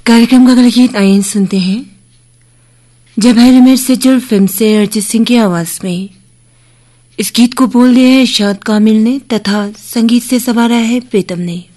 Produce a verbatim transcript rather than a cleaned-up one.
कार्यक्रम का अगला गीत आइए सुनते हैं। जब है रिमेर सेजल फिल्म से अरिजीत सिंह की आवाज में। इस गीत को बोल दिया है इरशाद कामिल ने तथा संगीत से संवारा है प्रीतम ने।